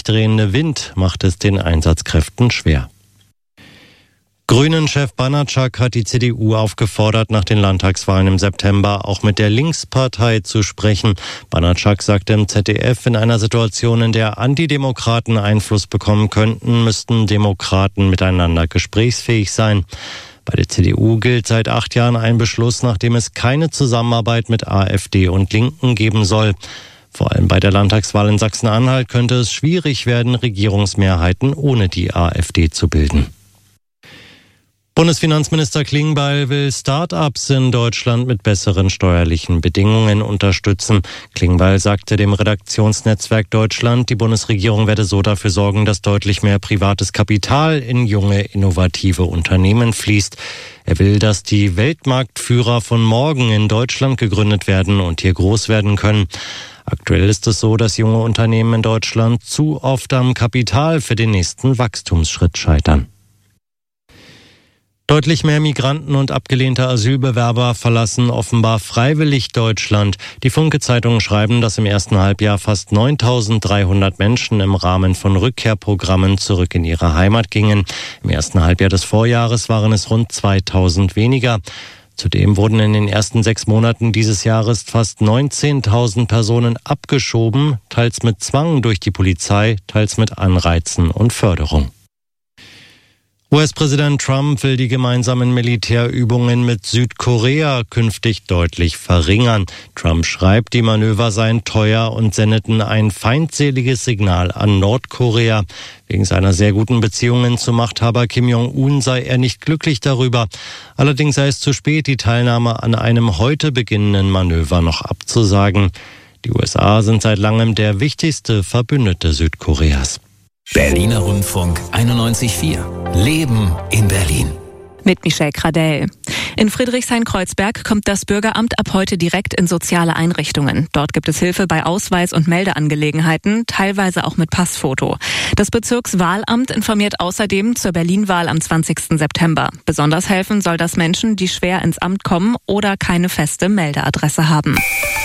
drehende Wind macht es den Einsatzkräften schwer. Grünen-Chef Banatschak hat die CDU aufgefordert, nach den Landtagswahlen im September auch mit der Linkspartei zu sprechen. Banatschak sagte im ZDF, in einer Situation, in der Antidemokraten Einfluss bekommen könnten, müssten Demokraten miteinander gesprächsfähig sein. Bei der CDU gilt seit 8 Jahren ein Beschluss, nachdem es keine Zusammenarbeit mit AfD und Linken geben soll. Vor allem bei der Landtagswahl in Sachsen-Anhalt könnte es schwierig werden, Regierungsmehrheiten ohne die AfD zu bilden. Bundesfinanzminister Klingbeil will Start-ups in Deutschland mit besseren steuerlichen Bedingungen unterstützen. Klingbeil sagte dem Redaktionsnetzwerk Deutschland, die Bundesregierung werde so dafür sorgen, dass deutlich mehr privates Kapital in junge, innovative Unternehmen fließt. Er will, dass die Weltmarktführer von morgen in Deutschland gegründet werden und hier groß werden können. Aktuell ist es so, dass junge Unternehmen in Deutschland zu oft am Kapital für den nächsten Wachstumsschritt scheitern. Deutlich mehr Migranten und abgelehnte Asylbewerber verlassen offenbar freiwillig Deutschland. Die Funke-Zeitungen schreiben, dass im ersten Halbjahr fast 9.300 Menschen im Rahmen von Rückkehrprogrammen zurück in ihre Heimat gingen. Im ersten Halbjahr des Vorjahres waren es rund 2.000 weniger. Zudem wurden in den ersten 6 Monaten dieses Jahres fast 19.000 Personen abgeschoben, teils mit Zwang durch die Polizei, teils mit Anreizen und Förderung. US-Präsident Trump will die gemeinsamen Militärübungen mit Südkorea künftig deutlich verringern. Trump schreibt, die Manöver seien teuer und sendeten ein feindseliges Signal an Nordkorea. Wegen seiner sehr guten Beziehungen zum Machthaber Kim Jong-un sei er nicht glücklich darüber. Allerdings sei es zu spät, die Teilnahme an einem heute beginnenden Manöver noch abzusagen. Die USA sind seit langem der wichtigste Verbündete Südkoreas. Berliner Rundfunk 91.4. Leben in Berlin. Mit Michelle Gradell. In Friedrichshain-Kreuzberg kommt das Bürgeramt ab heute direkt in soziale Einrichtungen. Dort gibt es Hilfe bei Ausweis- und Meldeangelegenheiten, teilweise auch mit Passfoto. Das Bezirkswahlamt informiert außerdem zur Berlin-Wahl am 20. September. Besonders helfen soll das Menschen, die schwer ins Amt kommen oder keine feste Meldeadresse haben.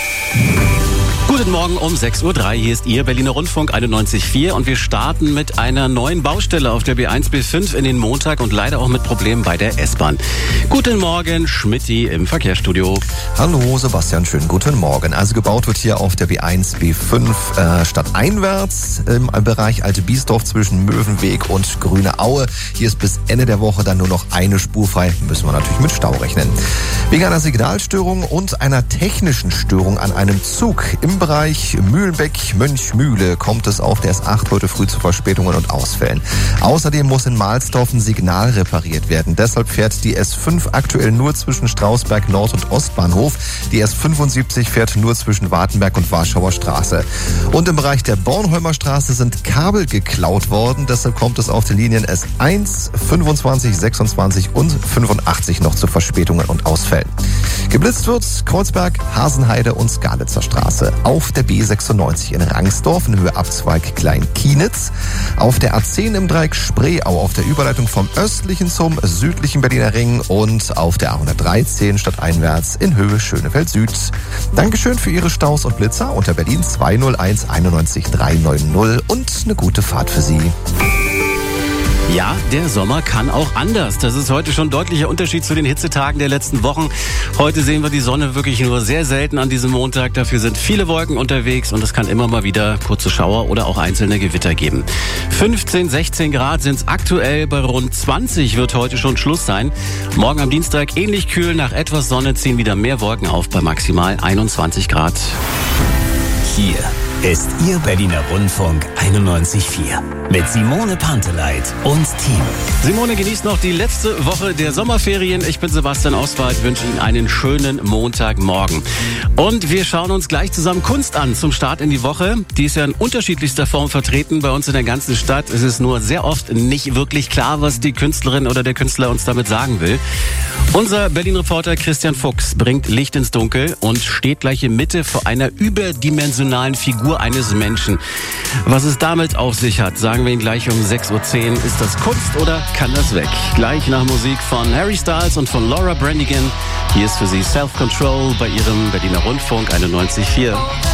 Guten Morgen um 6.03 Uhr. Hier ist Ihr Berliner Rundfunk 91.4 und wir starten mit einer neuen Baustelle auf der B1 B5 in den Montag und leider auch mit Problemen bei der S-Bahn. Guten Morgen, Schmidti im Verkehrsstudio. Hallo Sebastian, schönen guten Morgen. Also gebaut wird hier auf der B1 B5 stadteinwärts im Bereich Alte Biesdorf zwischen Möwenweg und Grüne Aue. Hier ist bis Ende der Woche dann nur noch eine Spur frei. Müssen wir natürlich mit Stau rechnen. Wegen einer Signalstörung und einer technischen Störung an einem Zug im Bereich Mühlenbeck-Mönchmühle kommt es auf der S8 heute früh zu Verspätungen und Ausfällen. Außerdem muss in Mahlsdorf ein Signal repariert werden. Deshalb fährt die S5 aktuell nur zwischen Strausberg Nord- und Ostbahnhof. Die S75 fährt nur zwischen Wartenberg und Warschauer Straße. Und im Bereich der Bornholmer Straße sind Kabel geklaut worden. Deshalb kommt es auf den Linien S1, 25, 26 und 85 noch zu Verspätungen und Ausfällen. Geblitzt wird Kreuzberg, Hasenheide und Skalitzer Straße. Auf der B96 in Rangsdorf in Höhe Abzweig Klein-Kienitz. Auf der A10 im Dreieck Spreeau auf der Überleitung vom östlichen zum südlichen Berliner Ring und auf der A113 stadteinwärts in Höhe Schönefeld Süd. Dankeschön für Ihre Staus und Blitzer unter Berlin 201 91 390 und eine gute Fahrt für Sie. Ja, der Sommer kann auch anders. Das ist heute schon ein deutlicher Unterschied zu den Hitzetagen der letzten Wochen. Heute sehen wir die Sonne wirklich nur sehr selten an diesem Montag. Dafür sind viele Wolken unterwegs und es kann immer mal wieder kurze Schauer oder auch einzelne Gewitter geben. 15, 16 Grad sind es aktuell. Bei rund 20 wird heute schon Schluss sein. Morgen am Dienstag ähnlich kühl. Nach etwas Sonne ziehen wieder mehr Wolken auf bei maximal 21 Grad. Hier ist Ihr Berliner Rundfunk 91.4 mit Simone Panteleit und Team. Simone genießt noch die letzte Woche der Sommerferien. Ich bin Sebastian Oswald, wünsche Ihnen einen schönen Montagmorgen. Und wir schauen uns gleich zusammen Kunst an zum Start in die Woche. Die ist ja in unterschiedlichster Form vertreten bei uns in der ganzen Stadt. Es ist nur sehr oft nicht wirklich klar, was die Künstlerin oder der Künstler uns damit sagen will. Unser Berlin-Reporter Christian Fuchs bringt Licht ins Dunkel und steht gleich in Mitte vor einer überdimensionalen Figur eines Menschen. Was es damit auf sich hat, sagen wir Ihnen gleich um 6.10 Uhr. Ist das Kunst oder kann das weg? Gleich nach Musik von Harry Styles und von Laura Branigan. Hier ist für Sie Self Control bei Ihrem Berliner Rundfunk 91.4.